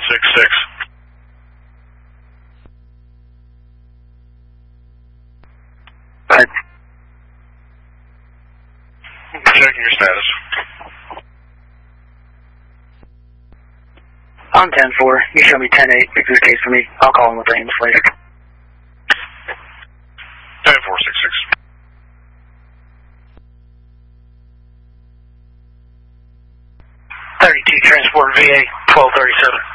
10-466. Right. Checking your status. On 10-4. You show me 10-8. Fix this case for me. I'll call him with the ambulance later. 10-466. 32 transport VA 1237.